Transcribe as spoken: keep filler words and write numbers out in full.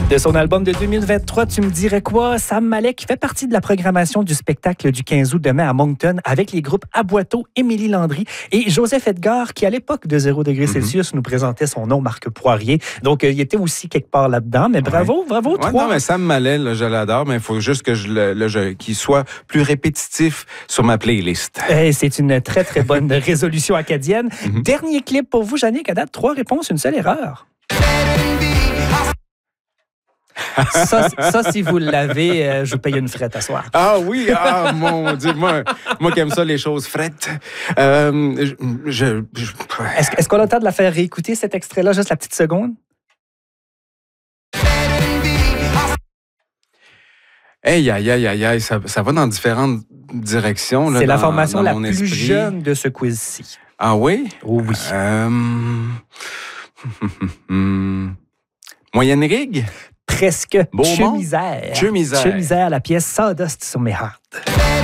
De son album de deux mille vingt-trois, Tu me dirais quoi? Sam Malek fait partie de la programmation du spectacle du quinze août demain à Moncton avec les groupes Aboiteau, Émilie Landry et Joseph Edgar qui, à l'époque de zéro degré Celsius, mm-hmm. nous présentait son nom, Marc Poirier. Donc, euh, il était aussi quelque part là-dedans. Mais bravo, ouais. bravo, ouais, trois. Non, mais Sam Malek, là, je l'adore, mais il faut juste que je, le, je, qu'il soit plus répétitif sur ma playlist. Et c'est une très, très bonne résolution acadienne. Mm-hmm. Dernier clip pour vous, Jannick, à date, trois réponses, une seule erreur. Ça, ça, si vous l'avez, euh, je vous paye une frette à soir. Ah oui, ah mon Dieu, moi, moi qui aime ça, les choses frettes. Euh, je, je, je... Est-ce, est-ce qu'on a le temps de la faire réécouter, cet extrait-là, juste la petite seconde? Aïe, aïe, aïe, aïe, aïe, ça, ça va dans différentes directions. Là, C'est dans, la formation la plus esprit. jeune de ce quiz-ci. Ah oui? Oh oui. Euh... Moyenne rigue? Presque. Che misère. Che misère. Che misère, la pièce Sawdust sur mes hearts.